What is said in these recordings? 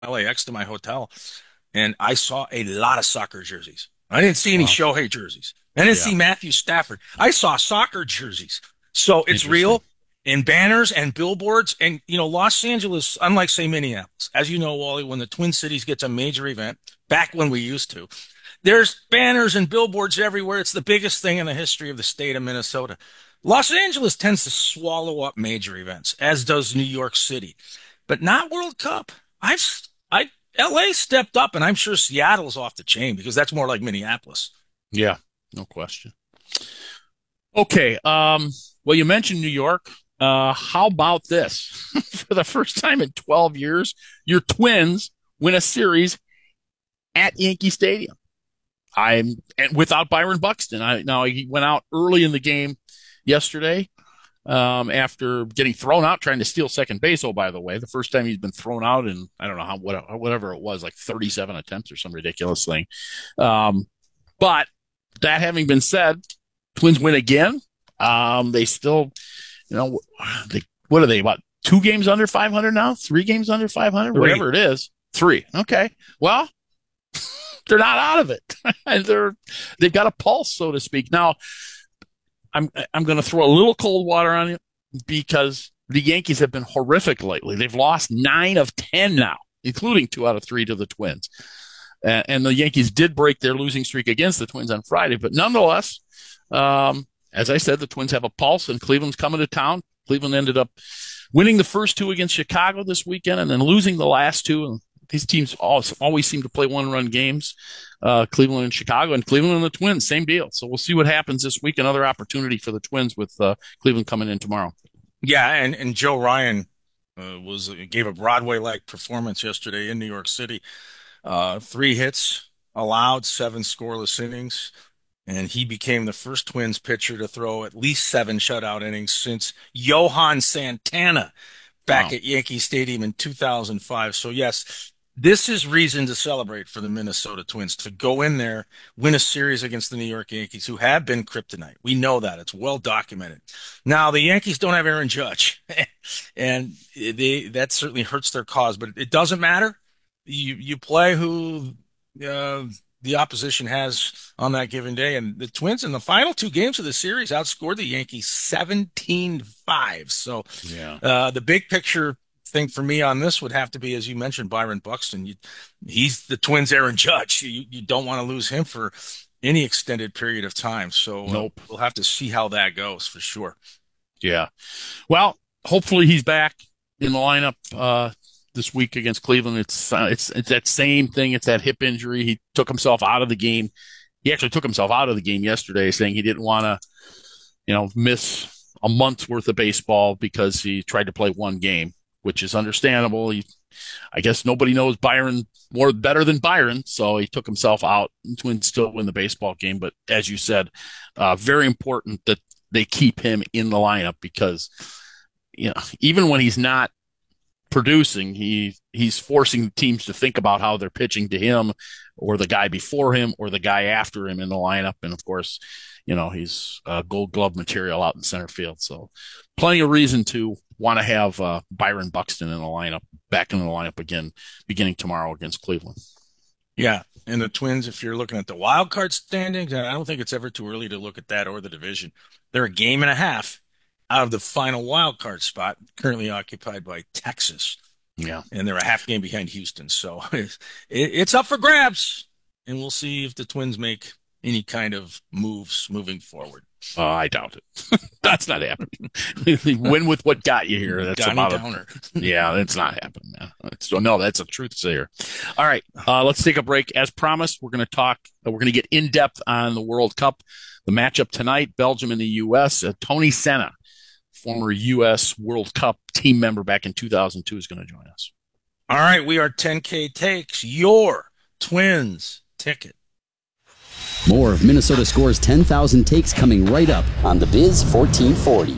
LAX to my hotel, and I saw a lot of soccer jerseys. I didn't see any Wow. Shohei jerseys. I didn't Yeah. see Matthew Stafford. I saw soccer jerseys. So it's Interesting. real in banners and billboards. And, Los Angeles, unlike, say, Minneapolis, as you know, Wally, when the Twin Cities gets a major event, back when we used to, there's banners and billboards everywhere. It's the biggest thing in the history of the state of Minnesota. Los Angeles tends to swallow up major events, as does New York City, but not World Cup. I LA stepped up, and I'm sure Seattle's off the chain because that's more like Minneapolis. Yeah. No question. Okay. Well, you mentioned New York. How about this? For the first time in 12 years, your Twins win a series at Yankee Stadium. And without Byron Buxton. Now he went out early in the game yesterday after getting thrown out trying to steal second base. Oh, by the way, the first time he's been thrown out in I don't know whatever it was, like 37 attempts or some ridiculous thing. But that having been said, Twins win again. They still, you know, what are they about 2 games under 500 now? 3 games under 500, Three. whatever it is. Three. Okay. Well, they're not out of it. And they've got a pulse, so to speak. Now, I'm going to throw a little cold water on you because the Yankees have been horrific lately. They've lost 9 of 10 now, including 2 out of 3 to the Twins. And the Yankees did break their losing streak against the Twins on Friday, but nonetheless, as I said, the Twins have a pulse, and Cleveland's coming to town. Cleveland ended up winning the first 2 against Chicago this weekend, and then losing the last 2. And these teams always seem to play one-run games. Cleveland and Chicago, and Cleveland and the Twins, same deal. So we'll see what happens this week. Another opportunity for the Twins with Cleveland coming in tomorrow. Yeah, and Joe Ryan gave a Broadway-like performance yesterday in New York City. 3 hits allowed, 7 scoreless innings, and he became the first Twins pitcher to throw at least 7 shutout innings since Johan Santana back Wow. at Yankee Stadium in 2005. So yes, this is reason to celebrate for the Minnesota Twins to go in there, win a series against the New York Yankees, who have been kryptonite. We know that. It's well documented. Now, the Yankees don't have Aaron Judge, and that certainly hurts their cause, but it doesn't matter. You play who uh, the opposition has on that given day, and the Twins in the final 2 games of the series outscored the Yankees 17-5. So Yeah. the big picture thing for me on this would have to be, as you mentioned, Byron Buxton. He's the Twins' Aaron Judge. You don't want to lose him for any extended period of time. So Nope. we'll have to see how that goes for sure. Yeah. Well, hopefully he's back in the lineup this week against Cleveland. It's that same thing. It's that hip injury. He took himself out of the game. He actually took himself out of the game yesterday, saying he didn't want to, miss a month's worth of baseball because he tried to play one game, which is understandable. I guess nobody knows Byron better than Byron, so he took himself out. Twins still win the baseball game, but as you said, very important that they keep him in the lineup because even when he's not producing, he's forcing teams to think about how they're pitching to him or the guy before him or the guy after him in the lineup. And of course, he's Gold Glove material out in center field. So plenty of reason to want to have Byron Buxton in the lineup, back in the lineup again, beginning tomorrow against Cleveland. Yeah. And the Twins, if you're looking at the wild card standings, I don't think it's ever too early to look at that or the division. They're a game and a half out of the final wild card spot, currently occupied by Texas, Yeah. and they're a half game behind Houston. So it's up for grabs, and we'll see if the Twins make any kind of moves moving forward. I doubt it. That's not happening. Win with what got you here. That's Donnie about it. Downer. Yeah, that's not happening, man. No, that's a truth sayer. All right, let's take a break. As promised, we're going to talk. We're going to get in depth on the World Cup, the matchup tonight, Belgium and the U.S. Tony Senna, former U.S. World Cup team member back in 2002, is going to join us. All right, we are 10K Takes, your Twins ticket. More of Minnesota Scores 10,000 Takes coming right up on The Biz 1440.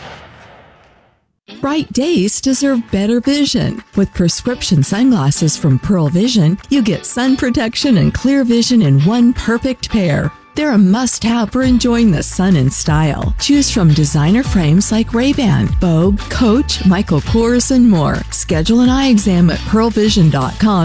Bright days deserve better vision. With prescription sunglasses from Pearl Vision, you get sun protection and clear vision in one perfect pair. They're a must-have for enjoying the sun in style. Choose from designer frames like Ray-Ban, Vogue, Coach, Michael Kors, and more. Schedule an eye exam at pearlvision.com